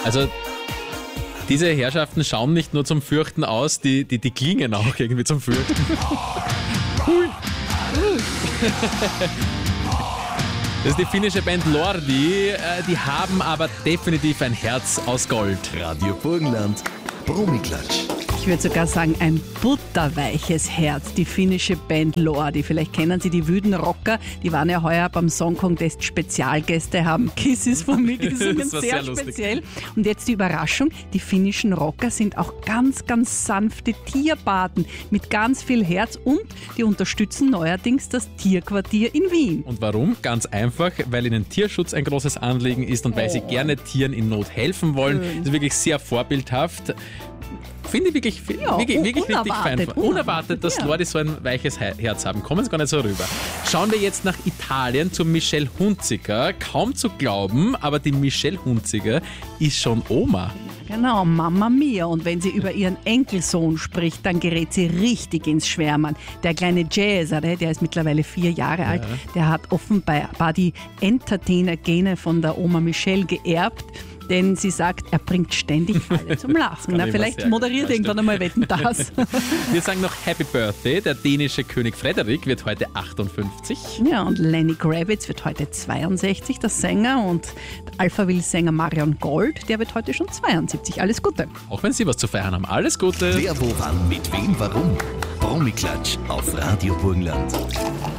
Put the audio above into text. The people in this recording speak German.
Also diese Herrschaften schauen nicht nur zum Fürchten aus, die klingen auch irgendwie zum Fürchten. Das ist die finnische Band Lordi, die haben aber definitiv ein Herz aus Gold. Radio Burgenland, Bromiklatsch. Ich würde sogar sagen, ein butterweiches Herz, die finnische Band Lordi. Vielleicht kennen Sie die wüden Rocker, die waren ja heuer beim Song Contest Spezialgäste, haben Kisses von mir gesungen, sehr speziell. Und jetzt die Überraschung, die finnischen Rocker sind auch ganz, ganz sanfte Tierpaten mit ganz viel Herz und die unterstützen neuerdings das Tierquartier in Wien. Und warum? Ganz einfach, weil ihnen Tierschutz ein großes Anliegen ist und weil sie gerne Tieren in Not helfen wollen. Das ist wirklich sehr vorbildhaft. Finde ich wirklich richtig fein. Unerwartet, dass Lordi so ein weiches Herz haben. Kommen sie gar nicht so rüber. Schauen wir jetzt nach Italien zu Michelle Hunziker. Kaum zu glauben, aber die Michelle Hunziker ist schon Oma. Genau, Mama Mia. Und wenn sie über ihren Enkelsohn spricht, dann gerät sie richtig ins Schwärmen. Der kleine Cesare, der ist mittlerweile 4 Jahre alt, der hat offenbar die Entertainer-Gene von der Oma Michelle geerbt. Denn sie sagt, er bringt ständig alle zum Lachen. Na, vielleicht moderiert irgendwann einmal Wetten, das. Wir sagen noch Happy Birthday. Der dänische König Frederik wird heute 58. Ja, und Lenny Kravitz wird heute 62, der Sänger. Und der Alphaville-Sänger Marion Gold, der wird heute schon 72. Alles Gute. Auch wenn Sie was zu feiern haben. Alles Gute. Wer, wo, wann, mit wem, warum. Bromiklatsch auf Radio Burgenland.